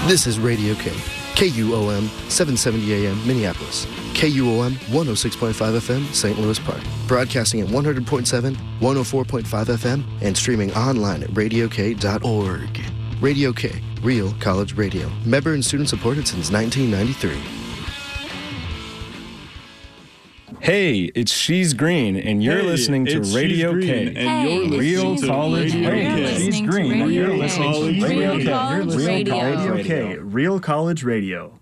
This is Radio K, KUOM 770 AM Minneapolis, KUOM 106.5 FM St. Louis Park, broadcasting at 100.7, 104.5 FM, and streaming online at radiok.org. Radio K, real college radio. Member and student supported since 1993. Hey, it's She's Green, and you're listening to Radio K. And you're listening Real College Radio. She's Green, and you're listening to Real College Radio. Real College Radio.